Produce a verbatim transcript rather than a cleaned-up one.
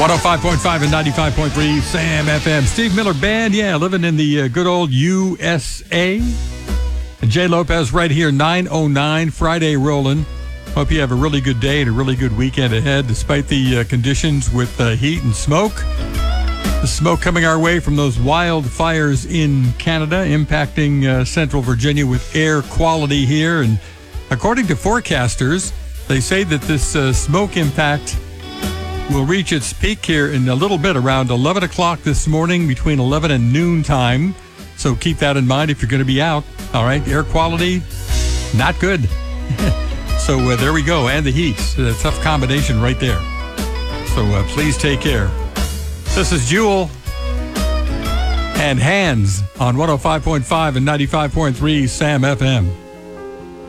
one oh five point five and ninety-five point three Sam F M. Steve Miller Band, yeah, living in the uh, good old U S A. And Jay Lopez right here, nine oh nine, Friday rolling. Hope you have a really good day and a really good weekend ahead, despite the uh, conditions with uh, heat and smoke. The smoke coming our way from those wildfires in Canada, impacting uh, central Virginia with air quality here. And according to forecasters, they say that this uh, smoke impact will reach its peak here in a little bit, around eleven o'clock this morning, between eleven and noon time. So keep that in mind if you're going to be out. All right, air quality, not good. So uh, there we go, and the heat. A tough combination right there. So uh, please take care. This is Jewel and Hands on one oh five point five and ninety-five point three Sam F M.